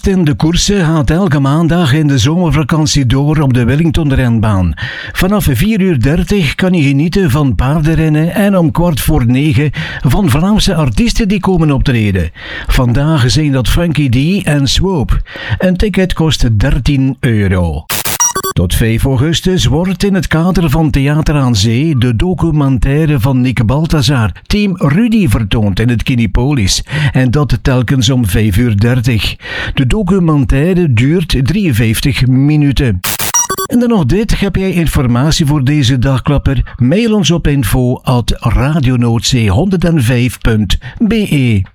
Beste de Koersen gaat elke maandag in de zomervakantie door op de Wellington-renbaan. Vanaf 4:30 kan je genieten van paardenrennen en om 8:45 van Vlaamse artiesten die komen optreden. Vandaag zijn dat Funky D en Swoop. Een ticket kost €13. Tot 5 augustus wordt in het kader van Theater aan Zee de documentaire van Nick Balthazar, Team Rudy, vertoond in het Kinepolis. En dat telkens om 5:30. De documentaire duurt 53 minuten. En dan nog dit, heb jij informatie voor deze dagklapper? Mail ons op info@radionoordzee105.be.